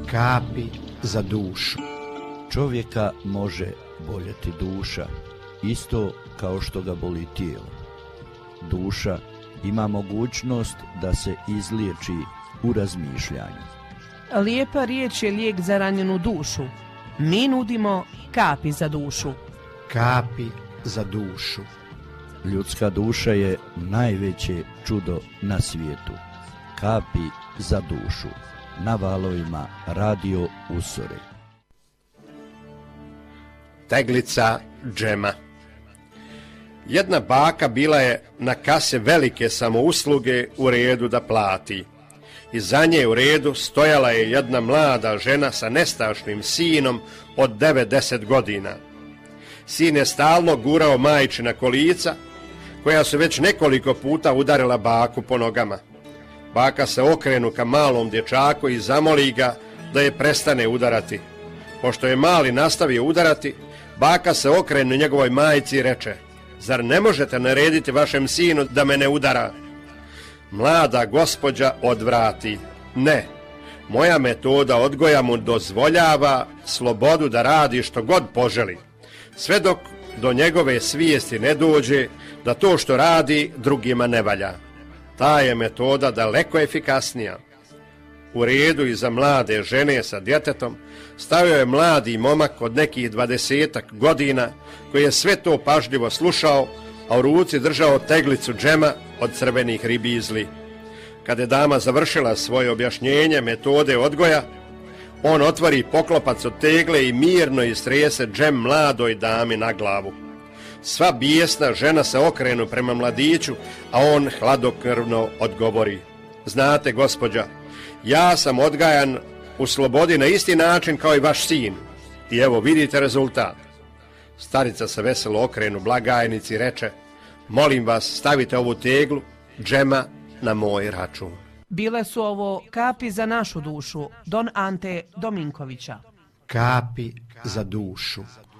Kapi za dušu. Čovjeka može boljeti duša, isto kao što ga boli tijelo. Duša ima mogućnost da se izliječi u razmišljanju. Lijepa riječ je lijek za ranjenu dušu. Mi nudimo kapi za dušu. Kapi za dušu. Ljudska duša je najveće čudo na svijetu. Kapi za dušu. Na valovima Radio Usore. Teglica džema. Jedna baka bila je na kase velike samousluge u redu da plati. I za nje u redu stojala je jedna mlada žena sa nestašnim sinom od 9-10 godina. Sin je stalno gurao majčina kolica, koja su već nekoliko puta udarila baku po nogama. Baka se okrenu ka malom dječaku i zamoli ga da je prestane udarati. Pošto je mali nastavio udarati, baka se okrenu njegovoj majci i reče: "Zar ne možete narediti vašem sinu da me ne udara?" Mlada gospođa odvrati: "Ne, moja metoda odgoja mu dozvoljava slobodu da radi što god poželi, sve dok do njegove svijesti ne dođe da to što radi drugima ne valja. Ta je metoda daleko efikasnija." U redu iza mlade žene sa djetetom stavio je mladi momak od nekih 20 godina koji je sve to pažljivo slušao, a u ruci držao teglicu džema od crvenih ribizli. Kada je dama završila svoje objašnjenje metode odgoja, on otvori poklopac od tegle i mirno istrese džem mladoj dami na glavu. Sva bijesna žena se okrenu prema mladiću, a on hladnokrvno odgovori: "Znate, gospođa, ja sam odgajan u slobodi na isti način kao i vaš sin. I evo vidite rezultat." Starica se veselo okrenu blagajnici i reče: "Molim vas, stavite ovu teglu džema na moj račun." Bile su ovo kapi za našu dušu, Don Ante Dominkovića. Kapi za dušu.